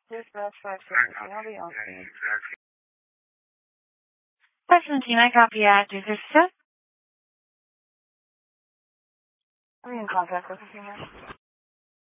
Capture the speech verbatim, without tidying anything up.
Dispatch five seventeen, I'll be on scene. five seventeen, I copy at two fifty-seven. I'm in contact with the female.